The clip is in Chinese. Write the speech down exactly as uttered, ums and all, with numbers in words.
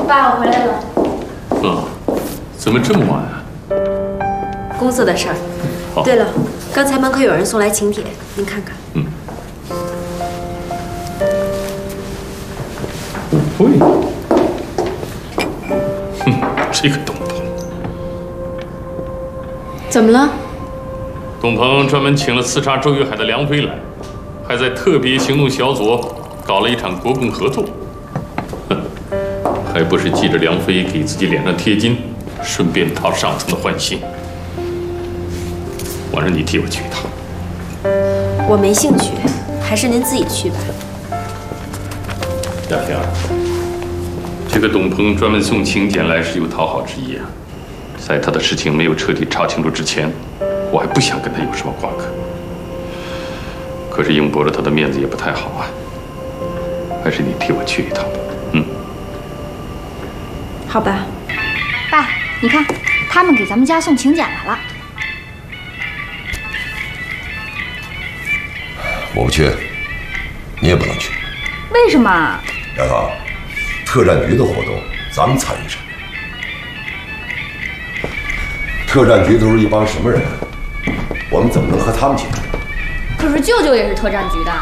爸，我回来了。 嗯，怎么这么晚啊？ 公司的事儿。 好。 对了，刚才门口有人送来请帖，您看看。 嗯。舞会。哼，这个董鹏。 怎么了？ 董鹏专门请了刺杀周玉海的梁飞来，还在特别行动小组搞了一场国共合作。哼，还不是记着梁飞给自己脸上贴金，顺便讨上层的欢心。我让你替我去一趟。 我没兴趣，还是您自己去吧。 亚萍，这个董鹏专门送请柬来是有讨好之意啊。在他的事情没有彻底查清楚之前，我还不想跟他有什么瓜葛。可是硬驳着他的面子也不太好啊。还是你替我去一趟吧。嗯。 好吧。 爸，你看，他们给咱们家送请柬来了。 我不去，你也不能去。 为什么？ 亚涛，特战局的活动咱们参与什么？特战局都是一帮什么人？我们怎么能和他们接触？ 可是舅舅也是特战局的。